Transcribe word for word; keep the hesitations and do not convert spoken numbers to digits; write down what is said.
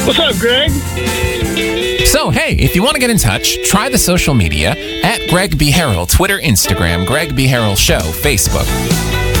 What's up, Greg? So, hey, if you want to get in touch, try the social media at Greg B. Harrell, Twitter, Instagram, Greg B. Harrell Show, Facebook.